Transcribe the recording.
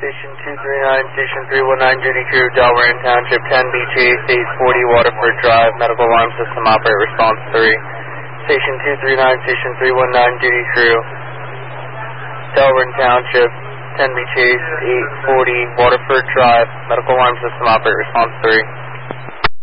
Station 239, Station 319, duty crew, Delran Township, 10 Beach East, 840 Waterford Drive, medical alarm system operator, response 3. Station 239, Station 319, duty crew, Delran Township, 10 Beach East, 840 Waterford Drive, medical alarm system operator, response 3.